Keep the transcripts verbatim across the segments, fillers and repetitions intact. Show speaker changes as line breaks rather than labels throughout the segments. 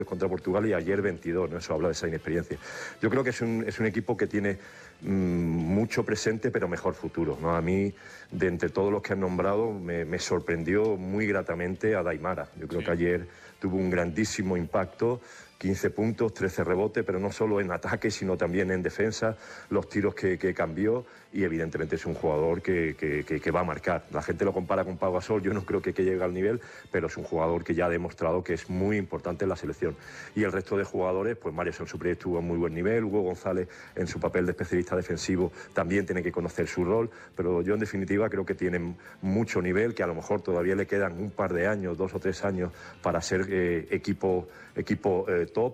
contra Portugal y ayer veintidós, ¿no? Eso habla de esa inexperiencia. Yo creo que es un, es un equipo que tiene mmm, mucho presente pero mejor futuro, ¿no? A mí, de entre todos los que han nombrado, me, me sorprendió muy gratamente a Daimara. Yo creo sí. que ayer tuvo un grandísimo impacto, quince puntos, trece rebotes, pero no solo en ataque, sino también en defensa, los tiros que, que cambió, y evidentemente es un jugador que, que, que, que va a marcar. La gente lo compara con Pau Gasol, yo no creo que, que llegue al nivel, pero es un jugador que ya ha demostrado que es muy importante en la selección. Y el resto de jugadores, pues Mario Sansupri estuvo a muy buen nivel, Hugo González en su papel de especialista defensivo también tiene que conocer su rol, pero yo en definitiva creo que tienen mucho nivel, que a lo mejor todavía le quedan un par de años, dos o tres años para ser eh, equipo, equipo eh, top.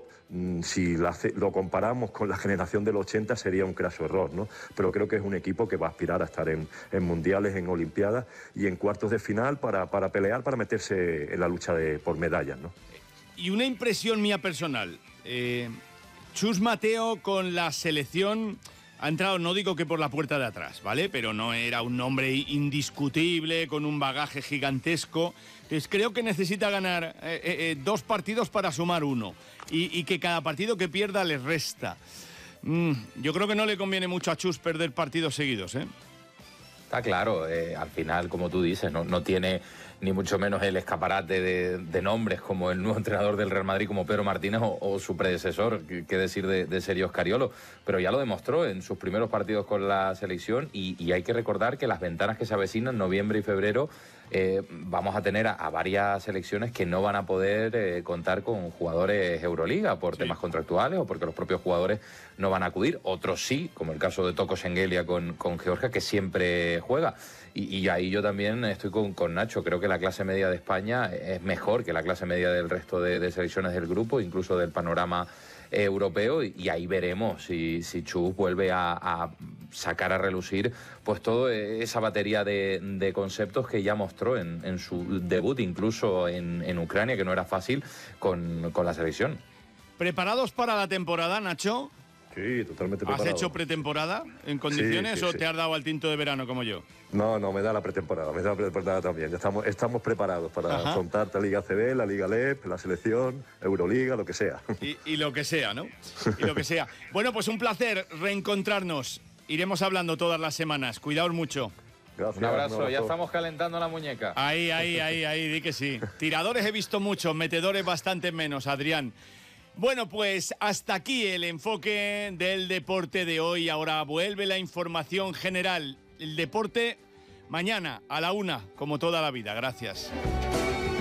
Si la, lo comparamos con la generación del ochenta sería un craso error, ¿no? Pero creo que es un equipo que va a aspirar a estar en, en mundiales, en olimpiadas y en cuartos de final para, para pelear, para meterse en la lucha de, por medallas, ¿no?
Y una impresión mía personal, eh, Chus Mateo con la selección ha entrado, no digo que por la puerta de atrás, ¿vale? Pero no era un nombre indiscutible, con un bagaje gigantesco. Entonces creo que necesita ganar eh, eh, dos partidos para sumar uno. Y, y que cada partido que pierda les resta. Mm, yo creo que no le conviene mucho a Chus perder partidos seguidos, ¿eh?
Está claro, eh, al final, como tú dices, no, no tiene ni mucho menos el escaparate de, de nombres como el nuevo entrenador del Real Madrid, como Pedro Martínez, o, o su predecesor, qué decir de, de Sergio Scariolo, pero ya lo demostró en sus primeros partidos con la selección y, y hay que recordar que las ventanas que se avecinan, noviembre y febrero, eh, vamos a tener a, a varias selecciones que no van a poder eh, contar con jugadores Euroliga por sí. temas contractuales o porque los propios jugadores no van a acudir, otros sí, como el caso de Toko Shengelia con, con Georgia, que siempre juega. Y, y ahí yo también estoy con, con Nacho, creo que la clase media de España es mejor que la clase media del resto de, de selecciones del grupo, incluso del panorama eh, europeo, y, y ahí veremos si, si Chus vuelve a, a sacar a relucir pues toda esa batería de, de conceptos que ya mostró en, en su debut, incluso en, en Ucrania, que no era fácil, con, con la selección.
¿Preparados para la temporada, Nacho?
Sí, totalmente preparado.
¿Has hecho pretemporada en condiciones sí, sí, o
sí.
te has dado al tinto de verano como yo?
No, no, me da la pretemporada, me da la pretemporada también. Ya estamos, estamos preparados para Ajá. afrontar la Liga A C B, la Liga L E P, la selección, Euroliga, lo que sea.
Y, y lo que sea, ¿no? Y lo que sea. Bueno, pues un placer reencontrarnos. Iremos hablando todas las semanas. Cuidaos mucho.
Gracias, un abrazo. un abrazo, ya estamos calentando la muñeca.
Ahí, ahí, ahí, ahí, di que sí. Tiradores he visto muchos, metedores bastante menos, Adrián. Bueno, pues hasta aquí el enfoque del deporte de hoy. Ahora vuelve la información general. El deporte mañana a la una, como toda la vida. Gracias.